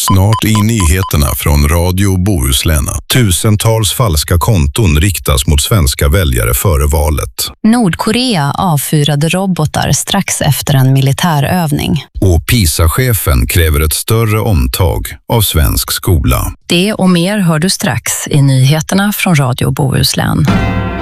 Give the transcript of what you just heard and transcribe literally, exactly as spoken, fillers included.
Snart i nyheterna från Radio Bohuslän. Tusentals falska konton riktas mot svenska väljare före valet. Nordkorea avfyrade robotar strax efter en militärövning. Och PISA-chefen kräver ett större omtag av svensk skola. Det och mer hör du strax i nyheterna från Radio Bohuslän.